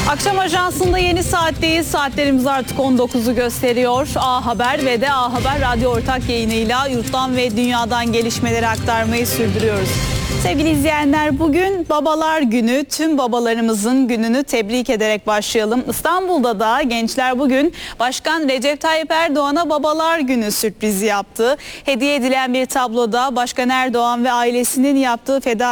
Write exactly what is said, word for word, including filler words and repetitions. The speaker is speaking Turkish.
Akşam Ajansı'nda yeni saatteyiz. Saatlerimiz artık on dokuzu gösteriyor. A Haber ve de A Haber Radyo ortak yayınıyla yurttan ve dünyadan gelişmeleri aktarmayı sürdürüyoruz. Sevgili izleyenler, bugün Babalar Günü. Tüm babalarımızın gününü tebrik ederek başlayalım. İstanbul'da da gençler bugün Başkan Recep Tayyip Erdoğan'a Babalar Günü sürprizi yaptı. Hediye edilen bir tabloda Başkan Erdoğan ve ailesinin yaptığı feda